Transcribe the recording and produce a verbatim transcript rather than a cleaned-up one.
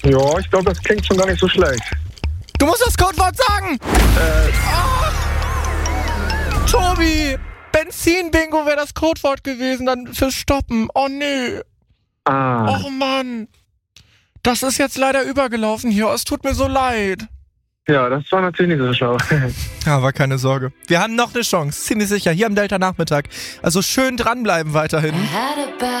Ja, ich glaube, das klingt schon gar nicht so schlecht. Du musst das Codewort sagen! Äh, Oh. Tobi! Benzin-Bingo wäre das Codewort gewesen, dann fürs Stoppen. Oh nee. ah. Oh Mann. Das ist jetzt leider übergelaufen hier. Es tut mir so leid. Ja, das war natürlich nicht so schlau. Aber keine Sorge. Wir haben noch eine Chance, ziemlich sicher, hier am Delta-Nachmittag. Also schön dranbleiben weiterhin.